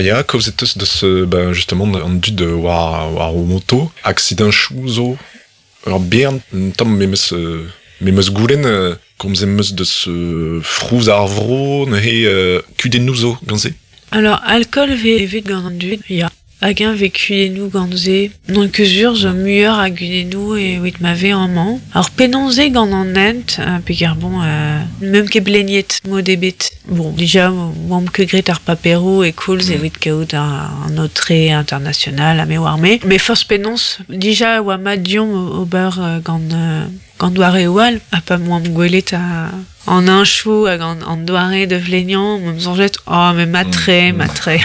ya, causetus de ce, ben, justement, en dud de war moto, accident chouzo, alors bien, tom memes goulen, comme zemes de ce frouz arvro, ne kudenouzo, ganze. Alors, alcool vet gandu, ya. Hag ve kudennou ganze, non kezur zo mueur a kudennou e oit ma ve en man. Alors, penonze gant an ent, pegar bon, même ke blenniet modebet. Bon, déjà, oam ke gret ar papero e koulz e oit kaout an autre international a me warme. Mais fos penons, déjà, oa ma diom ober gant doare oual, a pa moam gwelet en un chou hag an doare de vleignan, m'em zonjet, oh, mais matre.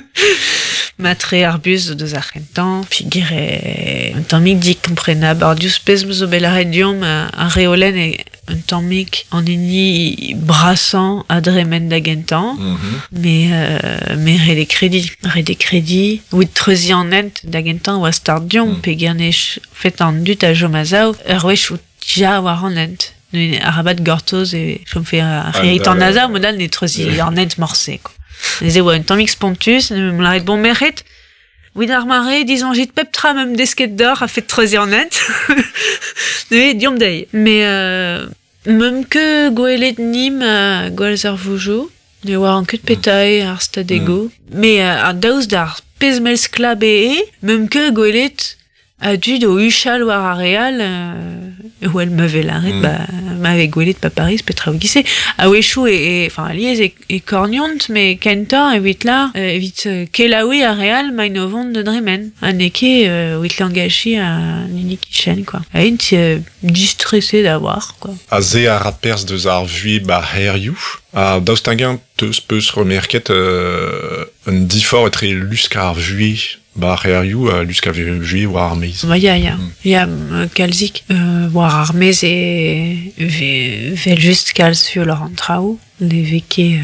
Matre arbus de zachentan, figure un tammik dik komprena bardius pez meus o belaret diom a reolen e un tammik an eni brassant a dremen da gentan, mais re de kredi, ouit treuzi an ent da gentan oa start diom, pe gernech fet an dut a jomazao, wech ou ja war an ent. Arabat gortoz e chom fe a reiet an azao, modal ne treuzi an ent morse, quoi. Les oa un tammik spontus, ne me l'arrête bon meret. Oui, ar mare, disons, j'ai peptra même desket d'or a fait treuzi an ent. Oui, diom dei. Mais, même que goelet nim goelz ar voujou, ne war an ket petae ar stadego. Mais, ar daouz d'ar pezmels klab même que goelet a dud o uchal war ar real, ou el mevel arret, ma ve gwelet pa Paris, petra ou gise. A wechou enfin, aliez e korniont, mais kentor evit la, evit kelaoui ar real, ma inovont de dremen. An eke, evit l'engachi a nini kichen, quoi. A int distressé d'avoir, quoi. A ze a rapers deus ar vui ba herioù, a daoustingen teus peus remerket un difor etre lusk ar vui ba herioù a lusk a vui war ar meiz. Ya kalzik war ar meiz e vel just kalzio lor an traoù, ne veke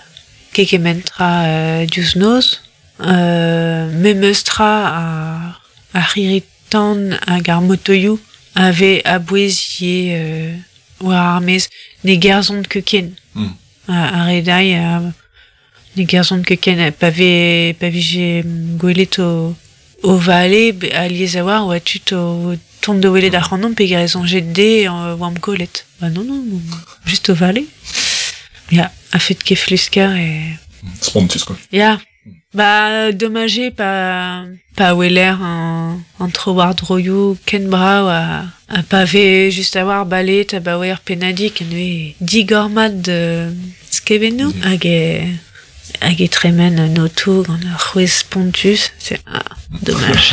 kekementra diouz noz, memestra a c'hiritan hag ar motoioù ave a boueziye war ar meiz ne gerzont keken. A redai ne gerzont keken pa vije gwelet o vale a liez a war oa tut o tont de welet ar c'hannom pe gerezon jet de oam kolet. Bah non, juste o vale. Ya, a fet ket flusker e... Spontus, quoi. Ya, bah dommage pa weler an trowar droioù ken brao a pa ve just a war balet a ba oer penadik en ve digormat de skevennou hag e tremen noto gant ur c'hwez spontus, c'est dommage.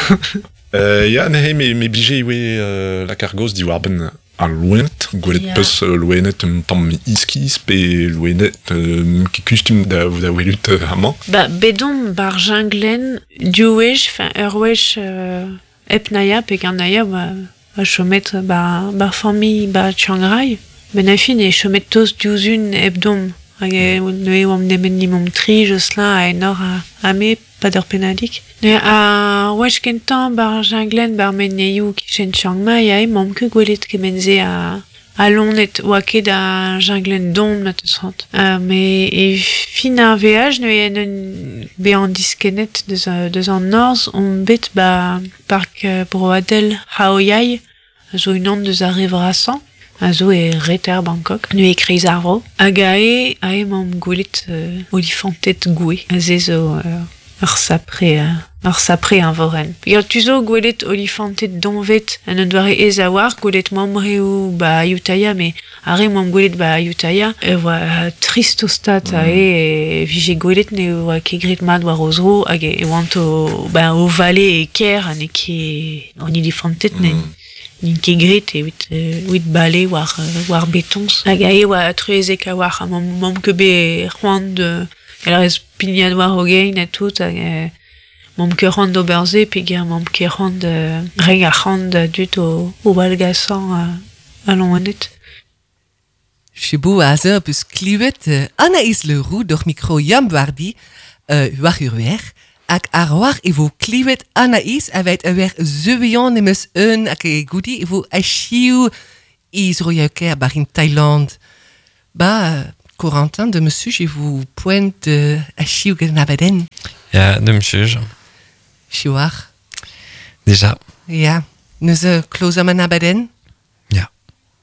Ya, nehe, me bije iwe la cargoz di warben a louenet, gwelet peus louenet tamm iskiz, pe louenet ki kustum da welut amañ. Ba, bedon bar jinglen diouej, fin ur wech ep naia, pe gant naia, ba chomet bar famille ba Chiangrai, ben a fin e chomet toz diouzun ep dom, hag ne oam nemen nimom tri, Jocelyn a enor a me, pa d'ur penadik. Ne a wech kentan bar jinglen bar meneiou ki chen Chiang Mai a emam ke gwelet kemenze a lonet oa ket a jinglen don ma teus rant. Me e fin ar veaj ne en be an diskenet deus an norz on bet ba park broadel Haoyai a zo unan deus ar revrasan a zo e reter Bangkok ne e kreiz arvro hag a emam gwelet olifantet goue a ze zo ur sapre an voren. Yor tuzo gwelet olifantet donvet an an doare ez a war, gwelet mamreou ba Ayutthaya, me are mam gwelet ba Ayutthaya, oa trist o stat a vije gwelet ne oa kegret mad war o zro, hag e oant o vale e ker an eke an olifantet n'in kegret e oit bale war betons. Hag a oa truezek a war, mam ke be c'hoant el rez pignat war o gein et tout, mam ke c'hoant d'oberze, pe ger mam ke c'hoant reg a c'hoant dut o walgasan a loanet. Chebou a zo peus klivet Anaïs Leroux d'or micro Yam Bardi war urwer, hag ar war e vo klivet Anaïs avet ur zeuvian nemes ak e goudi e vo a chiou iz royaker bar in Thaïlande. Ba... Corentin de monsieur, je vous pointe à chiou gen abaden. Ja, de mchuj. Chiwar. Déjà. Ja. Nous closem an abaden? Ja.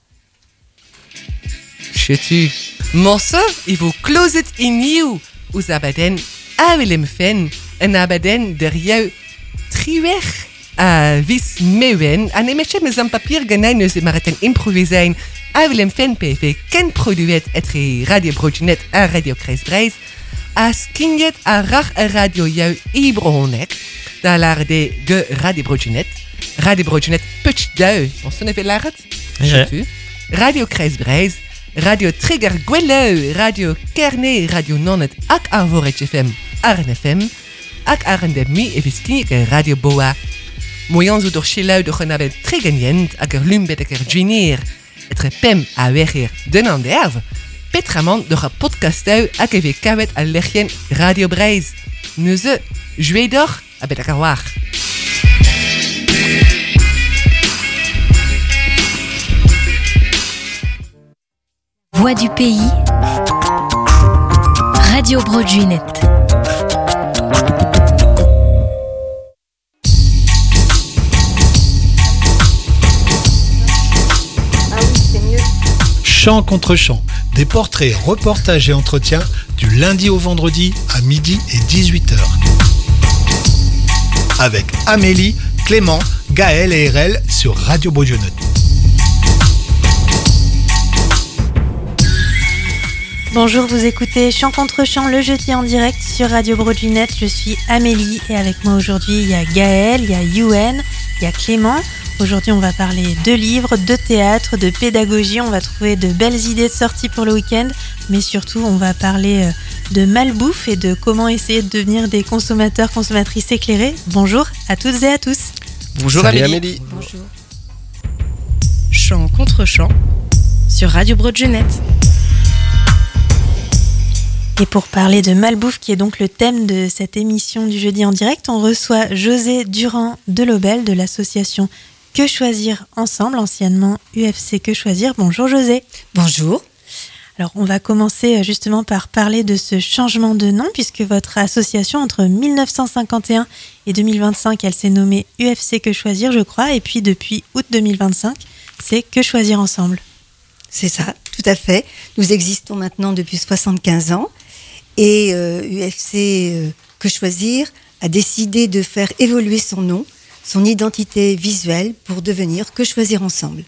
Chetu. Morse, il faut close it in you. Ouz abaden, avelem fen, an abaden der jou triwech. Vis mewen, an emetchet me zan papier ganai neus e mareten improvisein, avelem fen PV ken produet etre Radio Broadnet a Radio Kreisbreis, a skinget a rach a radio jou ibrohonek, da lar de ge Radio Broadnet, Radio Broadnet putsch dau, on s'en fait laret? Ja. Radio Kreisbreis, Radio Trigger Gweleu, Radio Kerne, Radio Nonnet ak Arvoret FM, Arn FM, ak Arn de Mi e viskinike Radio Boa. Moyans ou door chilau de genabel tregenient ak lumbeteker junier, etre pem a wecher den an derve, petramant de ha podcastau ak eve kawet a lechien Radio Breis. Neuze, joué d'or a bet akawar. Voix du pays, Radio Broadnet. Chant contre chant, des portraits, reportages et entretiens du lundi au vendredi à midi et 18h. Avec Amélie, Clément, Gaël et RL sur Radio Broadnet. Bonjour, vous écoutez Chant contre chant, le jeudi en direct sur Radio Broadnet. Je suis Amélie et avec moi aujourd'hui il y a Gaël, il y a Yuen, il y a Clément. Aujourd'hui on va parler de livres, de théâtre, de pédagogie. On va trouver de belles idées de sortie pour le week-end, mais surtout on va parler de malbouffe et de comment essayer de devenir des consommateurs, consommatrices éclairés. Bonjour à toutes et à tous. Bonjour Amélie. Bonjour. Chant contre chant sur Radio Broadnet. Et pour parler de malbouffe, qui est donc le thème de cette émission du jeudi en direct, on reçoit José Durand de Lobel de l'association Que Choisir Ensemble, anciennement UFC Que Choisir. Bonjour José. Bonjour. Alors on va commencer justement par parler de ce changement de nom, puisque votre association entre 1951 et 2025, elle s'est nommée UFC Que Choisir, je crois, et puis depuis août 2025, c'est Que Choisir Ensemble. C'est ça, tout à fait. Nous existons maintenant depuis 75 ans et UFC Que Choisir a décidé de faire évoluer son nom, son identité visuelle pour devenir Que Choisir Ensemble.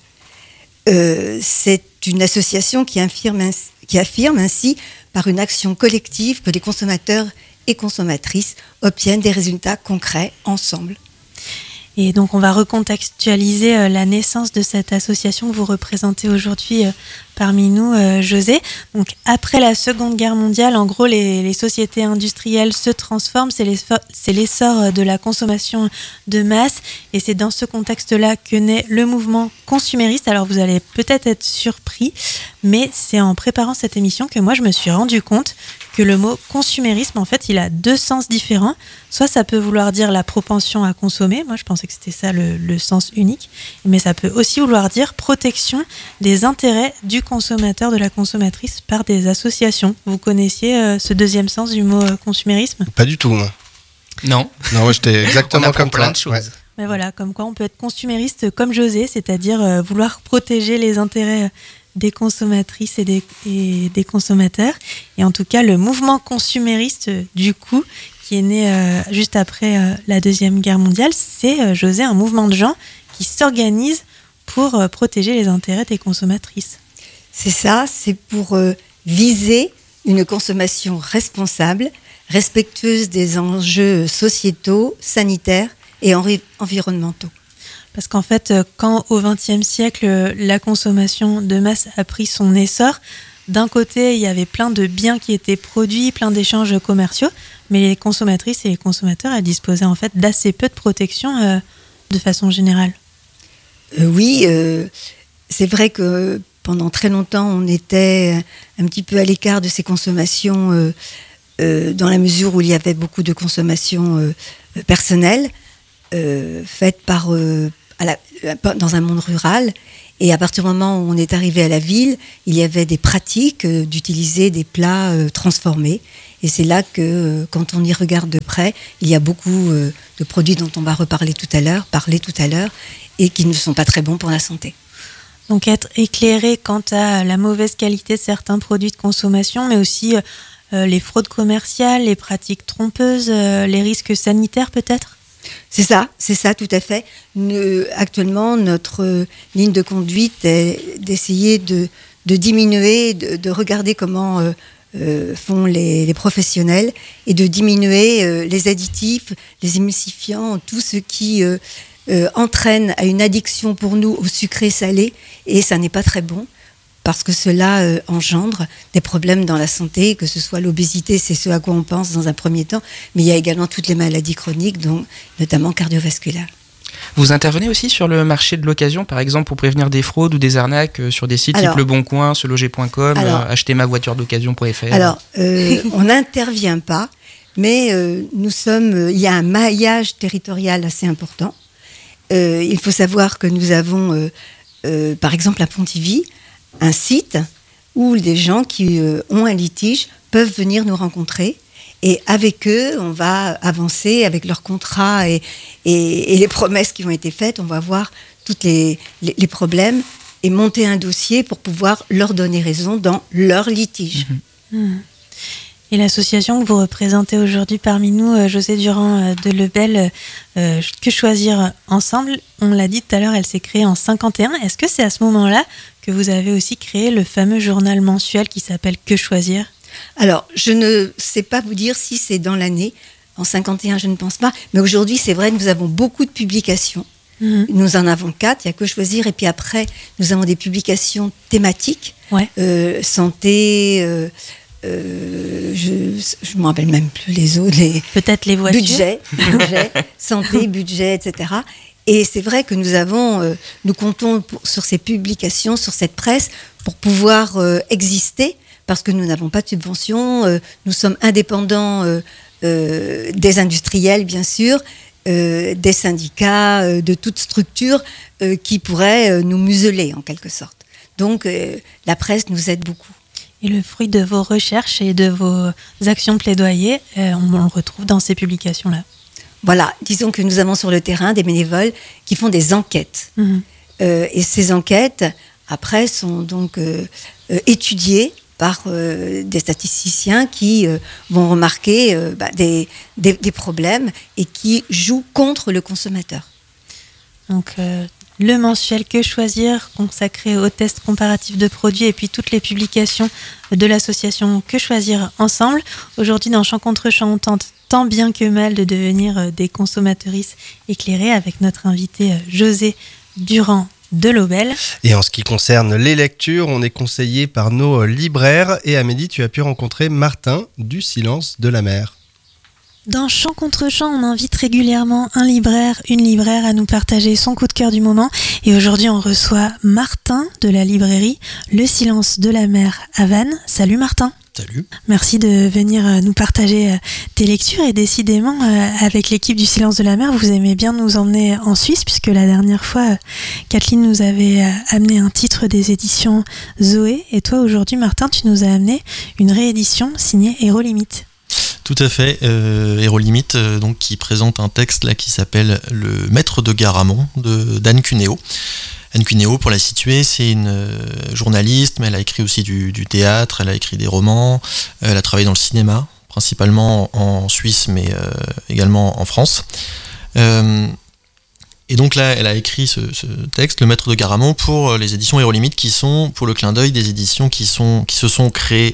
C'est une association qui affirme ainsi par une action collective que les consommateurs et consommatrices obtiennent des résultats concrets ensemble. Et donc on va recontextualiser la naissance de cette association que vous représentez aujourd'hui parmi nous, José. Donc après la Seconde Guerre mondiale, en gros les sociétés industrielles se transforment, c'est l'essor de la consommation de masse, et c'est dans ce contexte-là que naît le mouvement consumériste. Alors vous allez peut-être être surpris, mais c'est en préparant cette émission que moi je me suis rendu compte que le mot consumérisme, en fait, il a deux sens différents. Soit ça peut vouloir dire la propension à consommer, moi je pensais que c'était ça le sens unique, mais ça peut aussi vouloir dire protection des intérêts du consommateur, de la consommatrice par des associations. Vous connaissiez ce deuxième sens du mot consumérisme ? Pas du tout, moi. Non. Non, j'étais exactement comme plein toi. de choses. Ouais. Mais voilà, comme quoi on peut être consumériste comme José, c'est-à-dire vouloir protéger les intérêts des consommatrices et des consommateurs. Et en tout cas, le mouvement consumériste, du coup, qui est né juste après la Deuxième Guerre mondiale, c'est, José, un mouvement de gens qui s'organisent pour protéger les intérêts des consommatrices. C'est ça, c'est pour viser une consommation responsable, respectueuse des enjeux sociétaux, sanitaires et environnementaux. Parce qu'en fait, quand au XXe siècle, la consommation de masse a pris son essor, d'un côté, il y avait plein de biens qui étaient produits, plein d'échanges commerciaux, mais les consommatrices et les consommateurs, elles disposaient en fait d'assez peu de protection de façon générale. Oui, c'est vrai que pendant très longtemps, on était un petit peu à l'écart de ces consommations dans la mesure où il y avait beaucoup de consommation personnelle faite dans un monde rural. Et à partir du moment où on est arrivé à la ville, il y avait des pratiques d'utiliser des plats transformés. Et c'est là que, quand on y regarde de près, il y a beaucoup de produits dont on va parler tout à l'heure, et qui ne sont pas très bons pour la santé. Donc être éclairé quant à la mauvaise qualité de certains produits de consommation, mais aussi les fraudes commerciales, les pratiques trompeuses, les risques sanitaires peut-être ? C'est ça, tout à fait. Actuellement, notre ligne de conduite est d'essayer de diminuer, de regarder comment font les professionnels et de diminuer les additifs, les émulsifiants, tout ce qui entraîne à une addiction pour nous au sucré salé, et ça n'est pas très bon parce que cela engendre des problèmes dans la santé, que ce soit l'obésité, c'est ce à quoi on pense dans un premier temps, mais il y a également toutes les maladies chroniques, dont notamment cardiovasculaires. Vous intervenez aussi sur le marché de l'occasion, par exemple pour prévenir des fraudes ou des arnaques sur des sites type Le Bon Coin, seloger.com, achetermavoituredoccasion.fr. Alors, on n'intervient pas, mais il y a un maillage territorial assez important. Il faut savoir que nous avons, par exemple à Pontivy, un site où des gens qui ont un litige peuvent venir nous rencontrer. Et avec eux, on va avancer avec leurs contrats et les promesses qui ont été faites. On va voir tous les problèmes et monter un dossier pour pouvoir leur donner raison dans leur litige. Et l'association que vous représentez aujourd'hui parmi nous, José Durand de Lebel, Que Choisir Ensemble, on l'a dit tout à l'heure, elle s'est créée en 1951. Est-ce que c'est à ce moment-là que vous avez aussi créé le fameux journal mensuel qui s'appelle Que Choisir ? Alors, je ne sais pas vous dire si c'est dans l'année. En 1951, je ne pense pas. Mais aujourd'hui, c'est vrai que nous avons beaucoup de publications. Nous en avons 4, il n'y a Que Choisir. Et puis après, nous avons des publications thématiques. Santé, je ne me rappelle même plus les autres. Peut-être les voitures. Budget, santé, budget, etc. Et c'est vrai que nous comptons sur ces publications, sur cette presse, pour pouvoir exister. Parce que nous n'avons pas de subvention, nous sommes indépendants des industriels, bien sûr, des syndicats, de toute structure qui pourrait nous museler, en quelque sorte. Donc, la presse nous aide beaucoup. Et le fruit de vos recherches et de vos actions plaidoyer, on le retrouve dans ces publications-là. Voilà, disons que nous avons sur le terrain des bénévoles qui font des enquêtes. Et ces enquêtes, après, sont donc étudiées par des statisticiens qui vont remarquer des problèmes et qui jouent contre le consommateur. Donc, le mensuel Que Choisir, consacré aux tests comparatifs de produits, et puis toutes les publications de l'association Que Choisir Ensemble. Aujourd'hui, dans Champ contre Champ, on tente tant bien que mal de devenir des consommatrices éclairées avec notre invité José Durand de Lebel. Et en ce qui concerne les lectures, on est conseillé par nos libraires. Et Amélie, tu as pu rencontrer Martin du Silence de la Mer. Dans Champ contre Champ, on invite régulièrement un libraire, une libraire à nous partager son coup de cœur du moment. Et aujourd'hui, on reçoit Martin de la librairie Le Silence de la Mer à Vannes. Salut Martin. Salut. Merci de venir nous partager tes lectures, et décidément, avec l'équipe du Silence de la Mer, vous aimez bien nous emmener en Suisse, puisque la dernière fois, Kathleen nous avait amené un titre des éditions Zoé, et toi aujourd'hui, Martin, tu nous as amené une réédition signée Héros Limite. Tout à fait, Héros Limite, donc, qui présente un texte là qui s'appelle Le Maître de Garamond d'Anne Cuneo. Anne Cuneo, pour la situer, c'est une journaliste, mais elle a écrit aussi du théâtre, elle a écrit des romans, elle a travaillé dans le cinéma, principalement en Suisse, mais également en France. Et donc là, elle a écrit ce texte, Le Maître de Garamond, pour les éditions Héros Limite, qui sont, pour le clin d'œil, des éditions qui se sont créées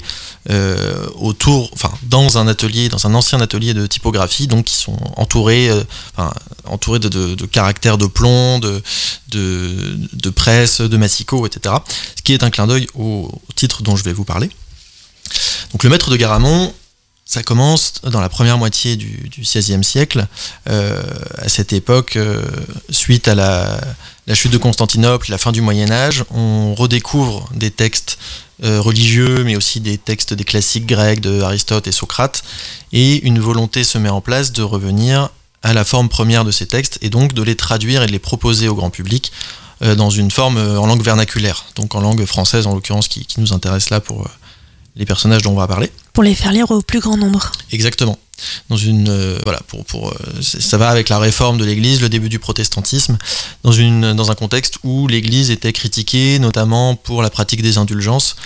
dans un ancien atelier de typographie, donc qui sont entourés de caractères de plomb, de presse, de massicot, etc. Ce qui est un clin d'œil au titre dont je vais vous parler. Donc Le Maître de Garamond, ça commence dans la première moitié du XVIe siècle. À cette époque, suite à la chute de Constantinople, la fin du Moyen-Âge, on redécouvre des textes religieux, mais aussi des textes des classiques grecs de Aristote et Socrate, et une volonté se met en place de revenir à la forme première de ces textes, et donc de les traduire et de les proposer au grand public dans une forme en langue vernaculaire, donc en langue française en l'occurrence, qui nous intéresse là pour les personnages dont on va parler. Pour les faire lire au plus grand nombre. Exactement. Dans une ça va avec la réforme de l'Église, le début du protestantisme, dans un contexte où l'Église était critiquée, notamment pour la pratique des indulgences,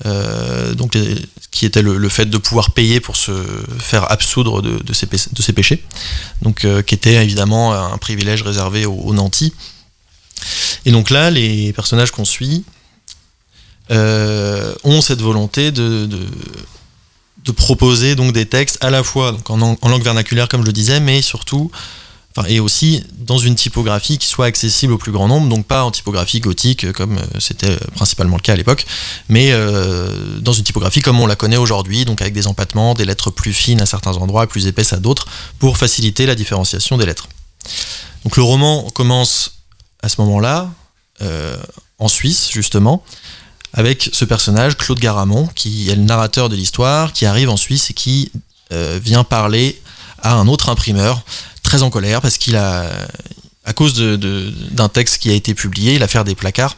qui était le fait de pouvoir payer pour se faire absoudre de ses péchés, donc qui était évidemment un privilège réservé aux nantis. Et donc là, les personnages qu'on suit ont cette volonté de proposer donc des textes à la fois donc en langue vernaculaire comme je le disais, mais surtout et aussi dans une typographie qui soit accessible au plus grand nombre, donc pas en typographie gothique comme c'était principalement le cas à l'époque, mais dans une typographie comme on la connaît aujourd'hui, donc avec des empattements, des lettres plus fines à certains endroits, plus épaisses à d'autres, pour faciliter la différenciation des lettres. Donc le roman commence à ce moment-là, en Suisse justement, avec ce personnage, Claude Garamond, qui est le narrateur de l'histoire, qui arrive en Suisse et qui vient parler à un autre imprimeur, très en colère, parce qu'il a, à cause d'un texte qui a été publié, l'affaire des placards,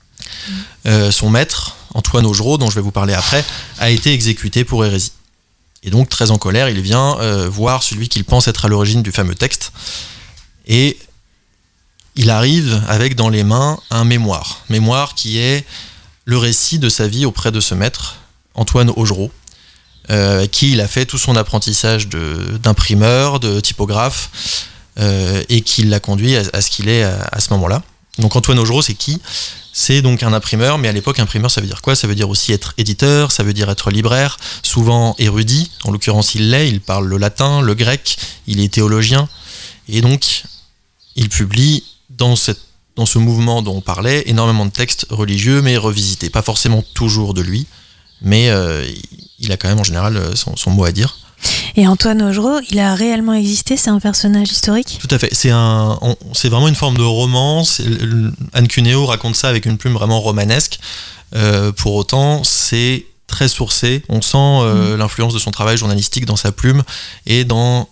son maître, Antoine Augereau, dont je vais vous parler après, a été exécuté pour hérésie. Et donc, très en colère, il vient voir celui qu'il pense être à l'origine du fameux texte, et il arrive avec dans les mains un mémoire qui est le récit de sa vie auprès de ce maître, Antoine Augereau, qui il a fait tout son apprentissage d'imprimeur, de typographe, et qui l'a conduit à ce qu'il est à ce moment-là. Donc Antoine Augereau, c'est qui ? C'est donc un imprimeur, mais à l'époque, imprimeur, ça veut dire quoi ? Ça veut dire aussi être éditeur, ça veut dire être libraire, souvent érudit, en l'occurrence il l'est, il parle le latin, le grec, il est théologien, et donc il publie dans ce mouvement dont on parlait, énormément de textes religieux, mais revisités. Pas forcément toujours de lui, mais il a quand même en général son mot à dire. Et Antoine Augereau, il a réellement existé, c'est un personnage historique ? Tout à fait, c'est vraiment une forme de romance. Anne Cuneo raconte ça avec une plume vraiment romanesque. Pour autant, c'est très sourcé. On sent l'influence de son travail journalistique dans sa plume et dans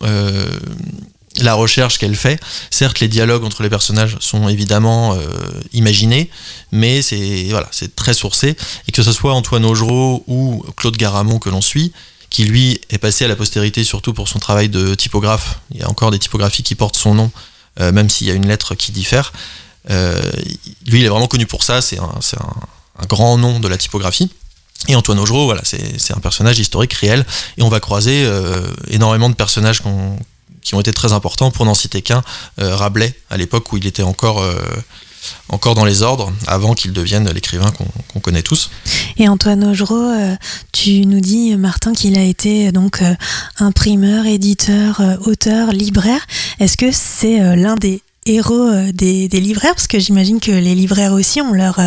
la recherche qu'elle fait. Certes, les dialogues entre les personnages sont évidemment imaginés, mais c'est très sourcé. Et que ce soit Antoine Augereau ou Claude Garamond que l'on suit, qui lui est passé à la postérité surtout pour son travail de typographe. Il y a encore des typographies qui portent son nom, même s'il y a une lettre qui diffère. Lui, il est vraiment connu pour ça, c'est un grand nom de la typographie. Et Antoine Augereau, c'est un personnage historique réel, et on va croiser énormément de personnages qui ont été très importants, pour n'en citer qu'un, Rabelais, à l'époque où il était encore dans les ordres, avant qu'il devienne l'écrivain qu'on connaît tous. Et Antoine Augereau, tu nous dis, Martin, qu'il a été donc imprimeur, éditeur, auteur, libraire. Est-ce que c'est l'un des héros des libraires? Parce que j'imagine que les libraires aussi ont leurs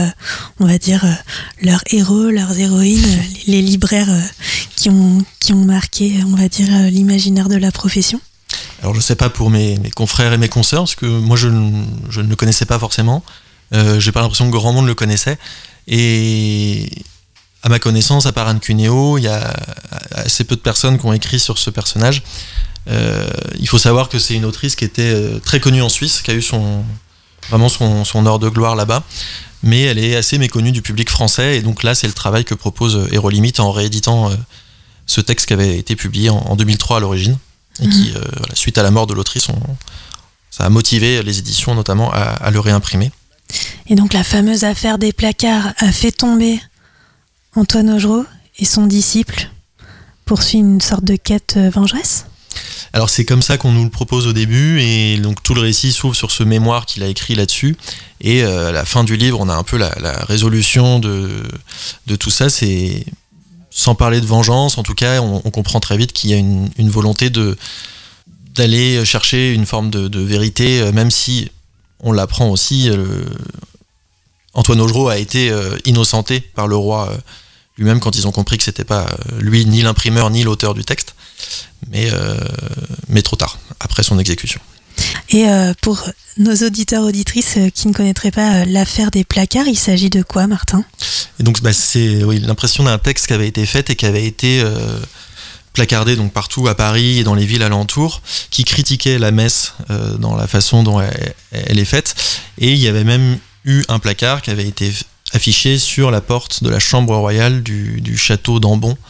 héros, leurs héroïnes, les libraires qui ont marqué, on va dire, l'imaginaire de la profession. Alors je sais pas pour mes confrères et mes consoeurs, parce que moi je ne le connaissais pas forcément. J'ai pas l'impression que grand monde le connaissait. Et à ma connaissance, à part Anne Cuneo, il y a assez peu de personnes qui ont écrit sur ce personnage. Il faut savoir que c'est une autrice qui était très connue en Suisse, qui a eu son heure de gloire là-bas, mais elle est assez méconnue du public français, et donc là c'est le travail que propose Hérolimite en rééditant ce texte qui avait été publié en 2003 à l'origine, et qui, suite à la mort de l'autrice, ça a motivé les éditions notamment à le réimprimer. Et donc la fameuse affaire des placards a fait tomber Antoine Augereau, et son disciple poursuit une sorte de quête vengeresse ? Alors c'est comme ça qu'on nous le propose au début, et donc tout le récit s'ouvre sur ce mémoire qu'il a écrit là-dessus, et à la fin du livre on a un peu la résolution de tout ça. C'est, sans parler de vengeance, en tout cas on comprend très vite qu'il y a une volonté d'aller chercher une forme de vérité, même si on l'apprend aussi, Antoine Augereau a été innocenté par le roi lui-même quand ils ont compris que c'était pas lui ni l'imprimeur ni l'auteur du texte, mais trop tard, après son exécution. Et pour nos auditeurs auditrices qui ne connaîtraient pas l'affaire des placards, il s'agit de quoi, Martin ? Et donc c'est l'impression d'un texte qui avait été fait et qui avait été placardé donc partout à Paris et dans les villes alentours, qui critiquait la messe dans la façon dont elle est faite. Et il y avait même eu un placard qui avait été affiché sur la porte de la chambre royale du château d'Ambon,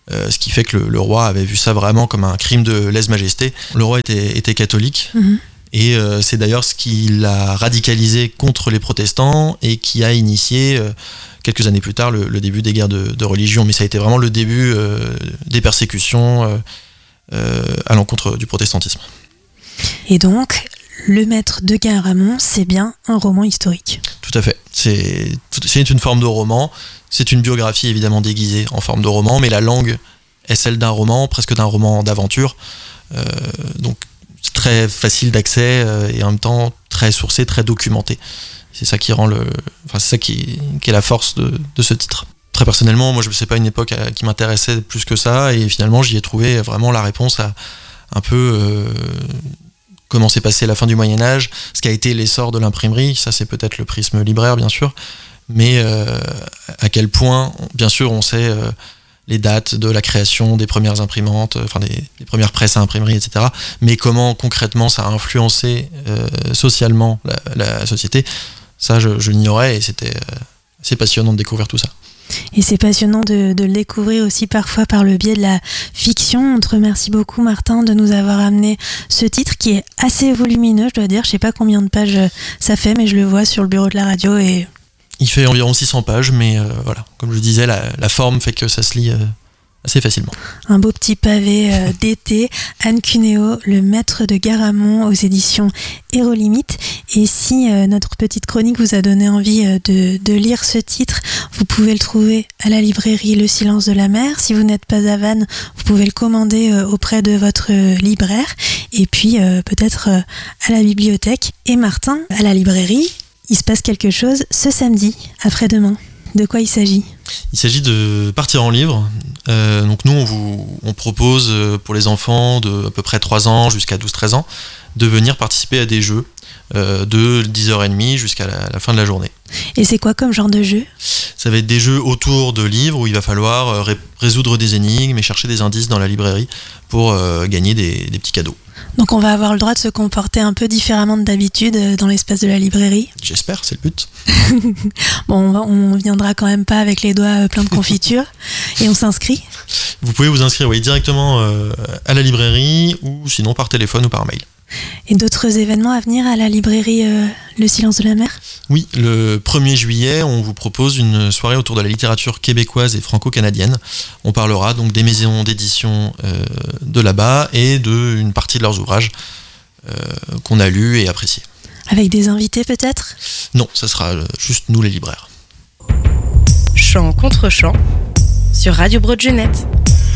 Ce qui fait que le roi avait vu ça vraiment comme un crime de lèse-majesté. Le roi était catholique. Et c'est d'ailleurs ce qui l'a radicalisé contre les protestants et qui a initié, quelques années plus tard, le début des guerres de religion. Mais ça a été vraiment le début des persécutions à l'encontre du protestantisme. Et donc, Le Maître de Garamond, c'est bien un roman historique. Tout à fait. C'est une forme de roman. C'est une biographie évidemment déguisée en forme de roman, mais la langue est celle d'un roman, presque d'un roman d'aventure. Donc c'est très facile d'accès et en même temps très sourcé, très documenté. C'est ça qui rend c'est ça qui est la force de ce titre. Très personnellement, moi je sais pas une époque qui m'intéressait plus que ça, et finalement j'y ai trouvé vraiment la réponse à un peu comment s'est passé la fin du Moyen-Âge, ce qu'a été l'essor de l'imprimerie. Ça c'est peut-être le prisme libraire bien sûr, mais à quel point, bien sûr on sait les dates de la création des premières imprimantes, enfin des premières presses à imprimerie, etc. Mais comment concrètement ça a influencé socialement la société, ça je l'ignorais, et c'était assez passionnant de découvrir tout ça. Et c'est passionnant de le découvrir aussi parfois par le biais de la fiction. On te remercie beaucoup, Martin, de nous avoir amené ce titre qui est assez volumineux, je dois dire. Je sais pas combien de pages ça fait, mais je le vois sur le bureau de la radio. Et il fait environ 600 pages, mais voilà, comme je disais, la forme fait que ça se lit assez facilement. Un beau petit pavé d'été. Anne Cuneo, Le Maître de Garamond, aux éditions Hérolimite. Et si notre petite chronique vous a donné envie de lire ce titre, vous pouvez le trouver à la librairie Le Silence de la Mer. Si vous n'êtes pas à Vannes, vous pouvez le commander auprès de votre libraire. Et puis peut-être à la bibliothèque. Et Martin, à la librairie, il se passe quelque chose ce samedi, après-demain. De quoi il s'agit ? Il s'agit de partir en livre. Donc nous, on propose pour les enfants de à peu près 3 ans jusqu'à 12-13 ans de venir participer à des jeux de 10h30 jusqu'à la fin de la journée. Et c'est quoi comme genre de jeu ? Ça va être des jeux autour de livres où il va falloir résoudre des énigmes et chercher des indices dans la librairie pour gagner des petits cadeaux. Donc on va avoir le droit de se comporter un peu différemment de d'habitude dans l'espace de la librairie. J'espère, c'est le but. Bon, on viendra quand même pas avec les doigts pleins de confiture et on s'inscrit. Vous pouvez vous inscrire directement à la librairie ou sinon par téléphone ou par mail. Et d'autres événements à venir à la librairie Le Silence de la Mer ? Oui, le 1er juillet, on vous propose une soirée autour de la littérature québécoise et franco-canadienne. On parlera donc des maisons d'édition de là-bas et d'une partie de leurs ouvrages qu'on a lus et appréciés. Avec des invités peut-être ? Non, ça sera juste nous les libraires. Chant contre chant sur Radio Broadjenette.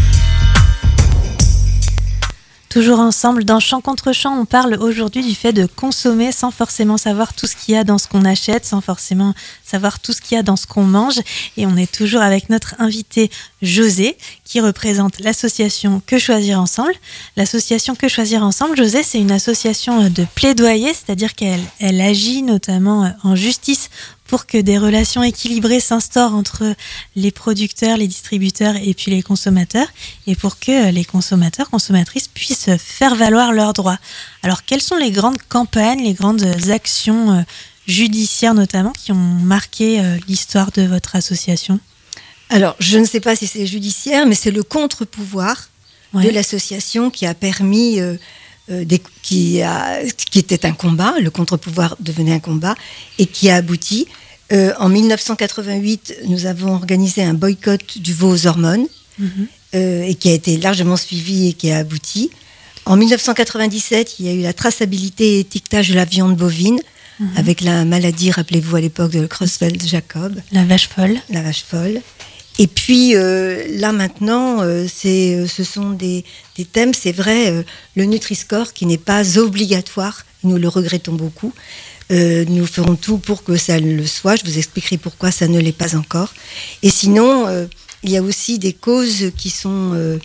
Toujours ensemble, dans Chant contre Chant, on parle aujourd'hui du fait de consommer sans forcément savoir tout ce qu'il y a dans ce qu'on achète, sans forcément savoir tout ce qu'il y a dans ce qu'on mange. Et on est toujours avec notre invité José, qui représente l'association Que Choisir Ensemble. L'association Que Choisir Ensemble, José, c'est une association de plaidoyer, c'est-à-dire qu'elle agit notamment en justice pour que des relations équilibrées s'instaurent entre les producteurs, les distributeurs et puis les consommateurs, et pour que les consommateurs, consommatrices puissent faire valoir leurs droits. Alors, quelles sont les grandes campagnes, les grandes actions judiciaires notamment qui ont marqué l'histoire de votre association ? Alors, je ne sais pas si c'est judiciaire, mais c'est le contre-pouvoir de l'association qui a permis... qui était un combat, le contre-pouvoir devenait un combat, et qui a abouti. En 1988, nous avons organisé un boycott du veau aux hormones, et qui a été largement suivi et qui a abouti. En 1997, il y a eu la traçabilité et étiquetage de la viande bovine, avec la maladie, rappelez-vous à l'époque de Creutzfeldt-Jakob. La vache folle. La vache folle. Et puis là maintenant, ce sont des thèmes, c'est vrai, le Nutri-Score qui n'est pas obligatoire, nous le regrettons beaucoup. Nous ferons tout pour que ça le soit, je vous expliquerai pourquoi ça ne l'est pas encore. Et sinon, il y a aussi des causes qui sont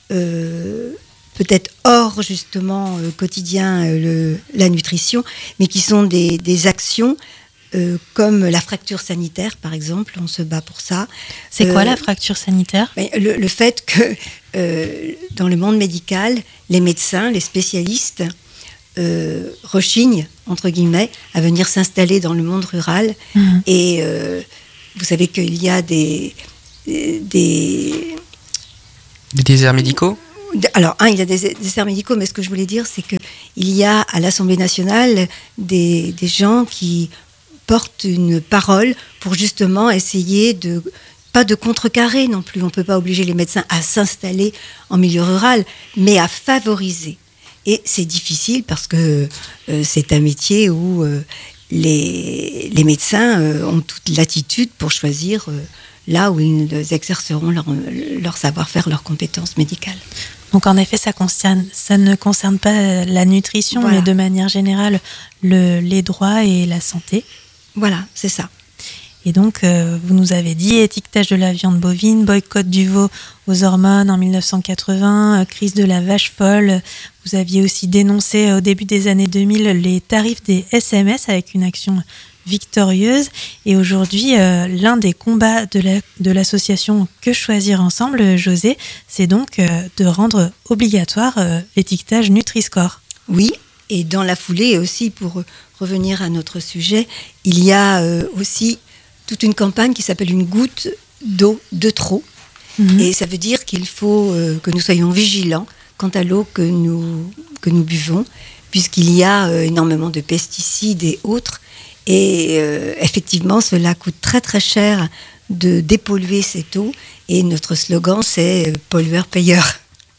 peut-être hors justement quotidien, la nutrition, mais qui sont des actions comme la fracture sanitaire, par exemple, on se bat pour ça. C'est quoi la fracture sanitaire ? Le fait que dans le monde médical, les médecins, les spécialistes rechignent, entre guillemets, à venir s'installer dans le monde rural. Et vous savez qu'il y a des Des déserts médicaux ? Alors, il y a des déserts médicaux, mais ce que je voulais dire, c'est qu'il y a à l'Assemblée nationale des gens qui portent une parole pour justement essayer pas de contrecarrer non plus. On ne peut pas obliger les médecins à s'installer en milieu rural, mais à favoriser. Et c'est difficile parce que c'est un métier où les médecins ont toute latitude pour choisir là où ils exerceront leur savoir-faire, leurs compétences médicales. Donc en effet, ça ne concerne pas la nutrition, mais de manière générale les droits et la santé. Voilà, c'est ça. Et donc, vous nous avez dit étiquetage de la viande bovine, boycott du veau aux hormones en 1980, crise de la vache folle. Vous aviez aussi dénoncé au début des années 2000 les tarifs des SMS avec une action victorieuse. Et aujourd'hui, l'un des combats de l'association Que Choisir Ensemble, José, c'est donc de rendre obligatoire l'étiquetage Nutri-Score. Oui, et dans la foulée aussi, pour revenir à notre sujet, il y a aussi toute une campagne qui s'appelle une goutte d'eau de trop. Et ça veut dire qu'il faut que nous soyons vigilants quant à l'eau que nous buvons, puisqu'il y a énormément de pesticides et autres. Et effectivement, cela coûte très très cher de dépolluer cette eau. Et notre slogan, c'est pollueur-payeur.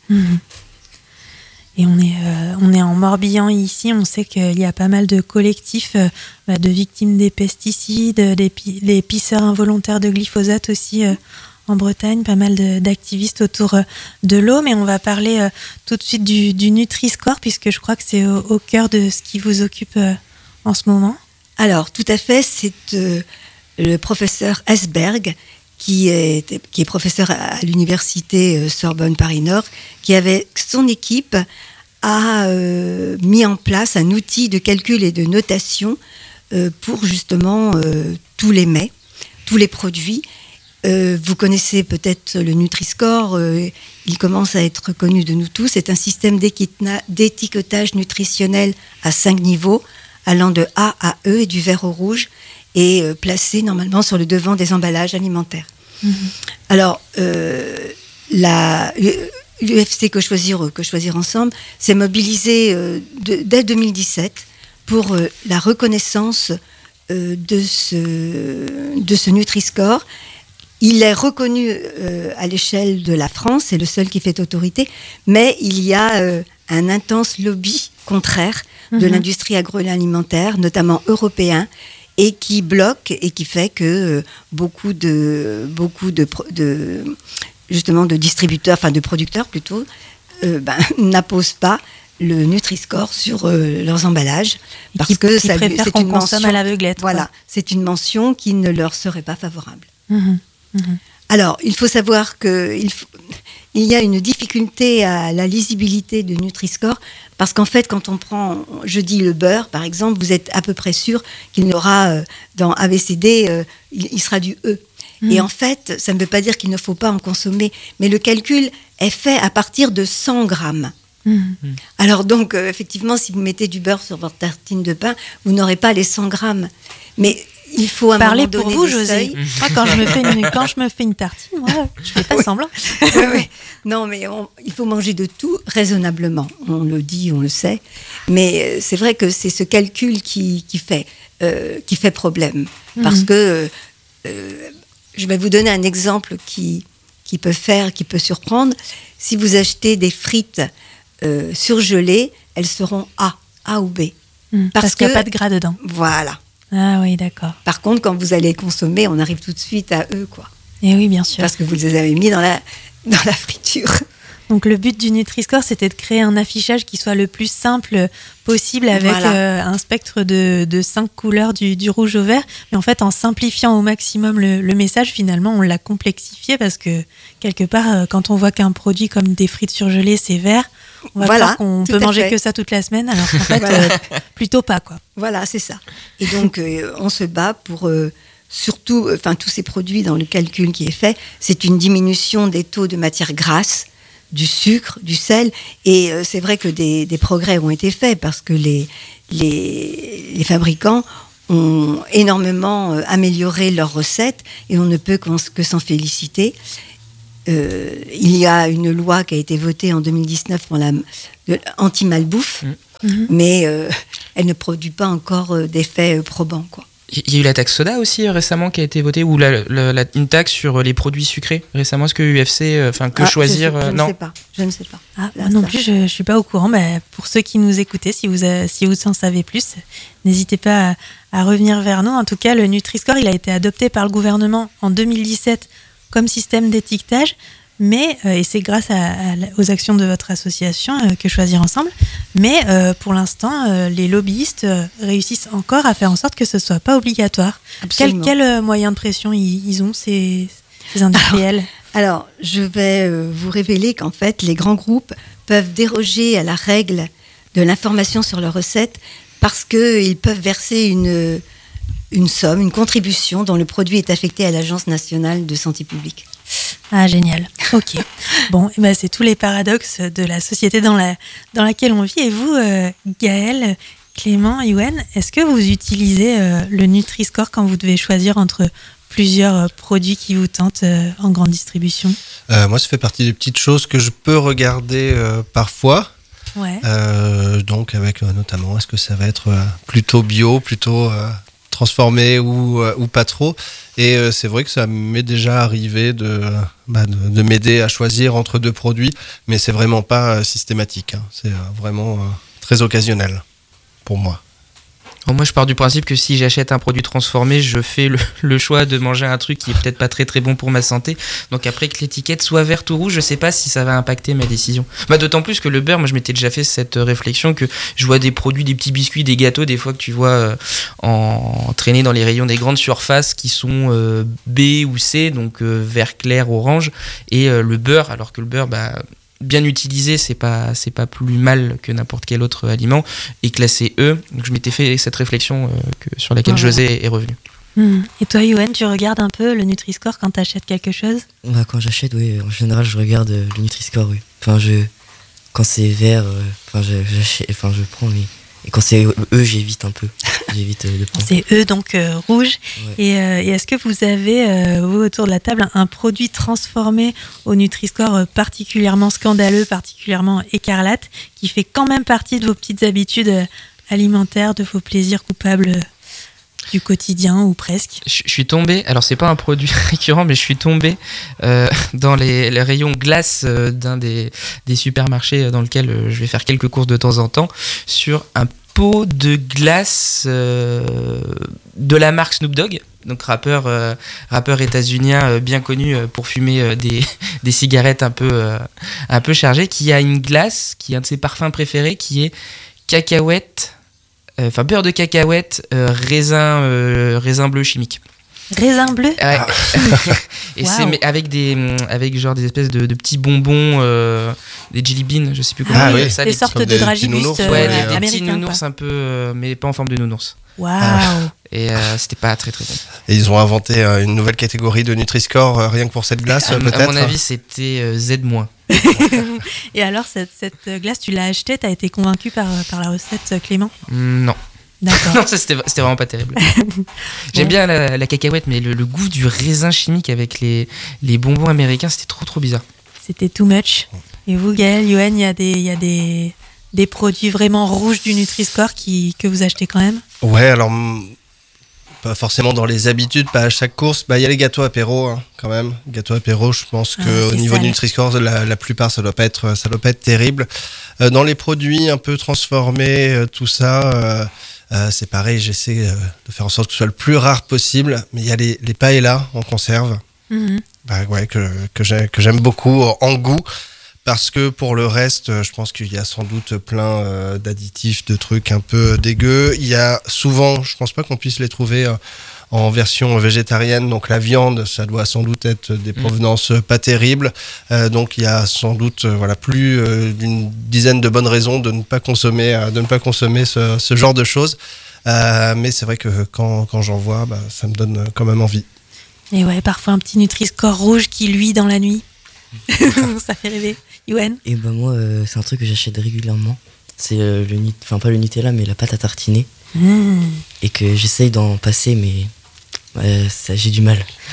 Et on est en Morbihan ici, on sait qu'il y a pas mal de collectifs de victimes des pesticides, les pisseurs involontaires de glyphosate aussi en Bretagne, pas mal d'activistes autour de l'eau. Mais on va parler tout de suite du Nutri-Score, puisque je crois que c'est au cœur de ce qui vous occupe en ce moment. Alors, tout à fait, c'est le professeur Esberg, qui est professeur à l'université Sorbonne Paris-Nord, qui avec son équipe a mis en place un outil de calcul et de notation pour justement tous les mets, tous les produits. Vous connaissez peut-être le Nutri-Score, il commence à être connu de nous tous. C'est un système d'étiquetage nutritionnel à 5 niveaux, allant de A à E et du vert au rouge, et placé normalement sur le devant des emballages alimentaires. Alors, l'UFC Que Choisir Ensemble s'est mobilisé dès 2017 pour la reconnaissance de ce Nutri-Score. Il est reconnu à l'échelle de la France, c'est le seul qui fait autorité, mais il y a un intense lobby contraire de l'industrie agroalimentaire, notamment européen, et qui bloque et qui fait que beaucoup de distributeurs, enfin de producteurs plutôt, n'apposent pas le Nutri-Score sur leurs emballages parce que ça préfèrent qu'on consomme à l'aveuglette. Voilà, c'est une mention qui ne leur serait pas favorable. Alors, il faut savoir qu'il y a une difficulté à la lisibilité de Nutri-Score parce qu'en fait, quand on prend, je dis le beurre, par exemple, vous êtes à peu près sûr qu'il n'aura, dans ABCD, il sera du E. Et en fait, ça ne veut pas dire qu'il ne faut pas en consommer, mais le calcul est fait à partir de 100 grammes. Alors donc, effectivement, si vous mettez du beurre sur votre tartine de pain, vous n'aurez pas les 100 grammes. Mais il faut parler pour vous, José. Moi, quand je me fais une tartine, moi, je fais pas semblant. Oui. Non, mais il faut manger de tout raisonnablement. On le dit, on le sait. Mais c'est vrai que c'est ce calcul qui fait problème. Parce que je vais vous donner un exemple qui peut surprendre. Si vous achetez des frites surgelées, elles seront A ou B. Parce qu'il n'y a pas de gras dedans. Voilà. Ah oui, d'accord. Par contre, quand vous allez consommer, on arrive tout de suite à eux, quoi. Et oui, bien sûr. Parce que vous les avez mis dans la friture. Donc le but du Nutri-Score, c'était de créer un affichage qui soit le plus simple possible avec un spectre de 5 couleurs du rouge au vert. Mais en fait, en simplifiant au maximum le message, finalement, on l'a complexifié parce que quelque part, quand on voit qu'un produit comme des frites surgelées, c'est vert, on va croire qu'on peut manger que ça toute la semaine, alors qu'en fait, plutôt pas, quoi. Voilà, c'est ça. Et donc, on se bat pour... surtout, tous ces produits dans le calcul qui est fait, c'est une diminution des taux de matières grasses, du sucre, du sel, et c'est vrai que des progrès ont été faits parce que les fabricants ont énormément amélioré leurs recettes et on ne peut que s'en féliciter. il y a une loi qui a été votée en 2019 pour anti-malbouffe, mais elle ne produit pas encore d'effets probants, quoi. Il y a eu la taxe soda aussi récemment qui a été votée, ou une taxe sur les produits sucrés récemment. Est-ce que UFC, choisir Je ne sais pas. Moi non plus, je suis pas au courant. Mais pour ceux qui nous écoutaient, si vous en savez plus, n'hésitez pas à revenir vers nous. En tout cas, le Nutri-Score, il a été adopté par le gouvernement en 2017 comme système d'étiquetage. Mais, et c'est grâce aux actions de votre association que Choisir Ensemble, mais pour l'instant, les lobbyistes réussissent encore à faire en sorte que ce ne soit pas obligatoire. Quel moyen de pression ils ont, ces industriels ? Alors, je vais vous révéler qu'en fait, les grands groupes peuvent déroger à la règle de l'information sur leurs recettes parce qu'ils peuvent verser une somme, une contribution dont le produit est affecté à l'Agence nationale de santé publique. Ah, génial. Ok. Bon, c'est tous les paradoxes de la société dans laquelle on vit. Et vous, Gaël, Clément, Yoann, est-ce que vous utilisez le Nutri-Score quand vous devez choisir entre plusieurs produits qui vous tentent en grande distribution ? Moi, ça fait partie des petites choses que je peux regarder parfois. Ouais. Donc, avec notamment, est-ce que ça va être plutôt bio, plutôt transformé ou pas trop. Et c'est vrai que ça m'est déjà arrivé de m'aider à choisir entre deux produits, mais c'est vraiment pas systématique. Hein. C'est vraiment très occasionnel pour moi. Moi, je pars du principe que si j'achète un produit transformé, je fais le choix de manger un truc qui est peut-être pas très très bon pour ma santé. Donc après que l'étiquette soit verte ou rouge, je sais pas si ça va impacter ma décision. D'autant plus que le beurre, moi je m'étais déjà fait cette réflexion que je vois des produits, des petits biscuits, des gâteaux, des fois que tu vois traîner dans les rayons des grandes surfaces qui sont B ou C, donc vert clair, orange, et le beurre, alors que le beurre, bien utilisé, c'est pas plus mal que n'importe quel autre aliment, et classé E. Donc je m'étais fait cette réflexion sur laquelle José est revenu. Et toi, Yoann, tu regardes un peu le Nutri-Score quand tu achètes quelque chose ? Quand j'achète, oui, en général, je regarde le Nutri-Score, oui. Quand c'est vert, je prends, oui. Et quand c'est E, j'évite un peu. J'évite de prendre. C'est E, donc rouge. Ouais. Et est-ce que vous avez, vous, autour de la table, un produit transformé au Nutri-Score particulièrement scandaleux, particulièrement écarlate, qui fait quand même partie de vos petites habitudes alimentaires, de vos plaisirs coupables du quotidien ou presque ? Je suis tombé, alors c'est pas un produit récurrent, mais je suis tombé dans les rayons glace d'un des supermarchés dans lequel je vais faire quelques courses de temps en temps, sur un pot de glace de la marque Snoop Dogg, donc rappeur états-unien bien connu pour fumer des cigarettes un peu chargées, qui a une glace, qui est un de ses parfums préférés, qui est cacahuète. Beurre de cacahuète, raisin bleu chimique. Raisin bleu ? Ouais. Et wow. C'est avec genre des espèces de petits bonbons, des jelly beans, je sais plus comment on dit ça. Des sortes de dragibus des petits nounours un peu, mais pas en forme de nounours. Waouh. Et c'était pas très très bon. Et ils ont inventé une nouvelle catégorie de Nutri-Score rien que pour cette glace, peut-être. À mon avis, c'était Z-. Et alors, cette glace, tu l'as achetée, t'as été convaincu par la recette, Clément ? Non. D'accord. Non, c'était vraiment pas terrible. J'aime bien la cacahuète, mais le goût du raisin chimique avec les bonbons américains, c'était trop bizarre. C'était too much. Et vous, Gaël, Yoann, il y a des produits vraiment rouges du Nutri-Score que vous achetez quand même ? Ouais, alors pas forcément dans les habitudes, pas à chaque course. Il y a les gâteaux apéro, hein, quand même. Gâteaux apéro, je pense qu'au niveau du Nutri-Score, la plupart, ça doit pas être terrible. Dans les produits un peu transformés, tout ça, c'est pareil, j'essaie de faire en sorte que ce soit le plus rare possible. Mais il y a les paellas en conserve, que j'aime beaucoup en goût. Parce que pour le reste, je pense qu'il y a sans doute plein d'additifs, de trucs un peu dégueux. Il y a souvent, je pense pas qu'on puisse les trouver en version végétarienne. Donc la viande, ça doit sans doute être des provenances pas terribles. Donc il y a sans doute plus d'une dizaine de bonnes raisons de ne pas consommer ce genre de choses. Mais c'est vrai que quand j'en vois, ça me donne quand même envie. Et ouais, parfois un petit Nutri-Score rouge qui luit dans la nuit. Ça fait rêver. Yoann ? Et moi, c'est un truc que j'achète régulièrement. C'est pas le Nutella, mais la pâte à tartiner. Et que j'essaye d'en passer, mais j'ai du mal.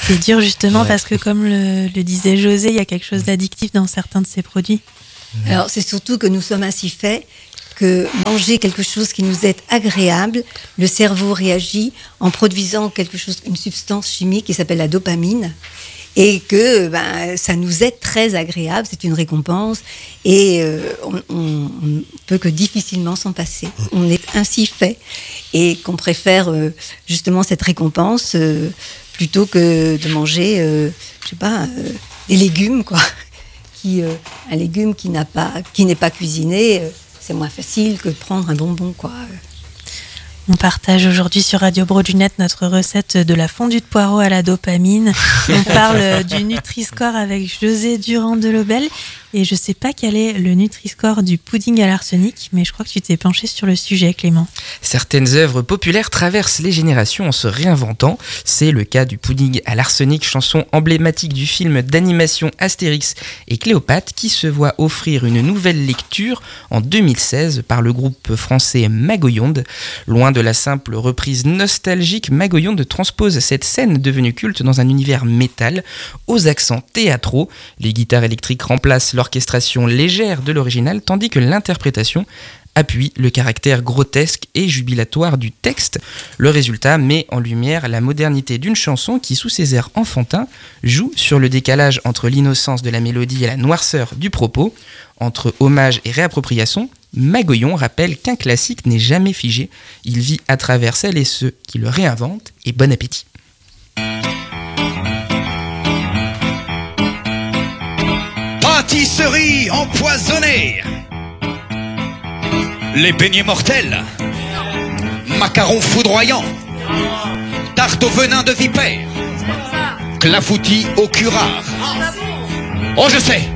C'est dur justement Ouais. parce que comme le disait José, il y a quelque chose d'addictif dans certains de ces produits. Alors, c'est surtout que nous sommes ainsi faits que manger quelque chose qui nous est agréable, le cerveau réagit en produisant une substance chimique qui s'appelle la dopamine, et que ça nous est très agréable, c'est une récompense, et on ne peut que difficilement s'en passer. On est ainsi fait, et qu'on préfère justement cette récompense plutôt que de manger, des légumes, quoi. Un légume qui n'est pas cuisiné, c'est moins facile que de prendre un bonbon, quoi. On partage aujourd'hui sur Radio Brodunet notre recette de la fondue de poireaux à la dopamine. On parle du Nutri-Score avec José Durand de Lobel. Et je sais pas quel est le Nutri-Score du pudding à l'arsenic, mais je crois que tu t'es penché sur le sujet, Clément. Certaines œuvres populaires traversent les générations en se réinventant. C'est le cas du pudding à l'arsenic, chanson emblématique du film d'animation Astérix et Cléopâtre, qui se voit offrir une nouvelle lecture en 2016 par le groupe français Magoyonde. Loin de la simple reprise nostalgique, Magoyonde transpose cette scène devenue culte dans un univers métal aux accents théâtraux. Les guitares électriques remplacent l'orchestration légère de l'original, tandis que l'interprétation appuie le caractère grotesque et jubilatoire du texte. Le résultat met en lumière la modernité d'une chanson qui, sous ses airs enfantins, joue sur le décalage entre l'innocence de la mélodie et la noirceur du propos. Entre hommage et réappropriation, Magoyon rappelle qu'un classique n'est jamais figé. Il vit à travers celles et ceux qui le réinventent, et bon appétit. Pâtisserie empoisonnée, les beignets mortels, macarons foudroyants, tarte au venin de vipère, clafoutis au curare. Oh, je sais,